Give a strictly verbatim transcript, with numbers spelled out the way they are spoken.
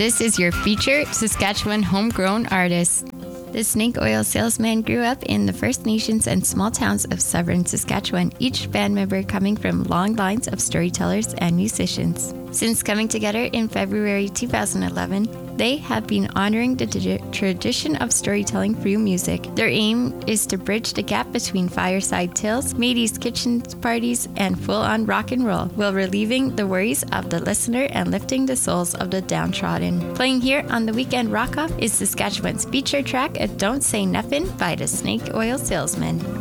This is your featured Saskatchewan homegrown artist. The Snake Oil Salesman grew up in the First Nations and small towns of southern Saskatchewan, each band member coming from long lines of storytellers and musicians. Since coming together in February two thousand eleven, they have been honoring the t- tradition of storytelling through music. Their aim is to bridge the gap between fireside tales, mateys kitchen parties, and full-on rock and roll, while relieving the worries of the listener and lifting the souls of the downtrodden. Playing here on the Weekend Rock Off is Saskatchewan's feature track, Don't Say Nuffin' by the Snake Oil Salesman.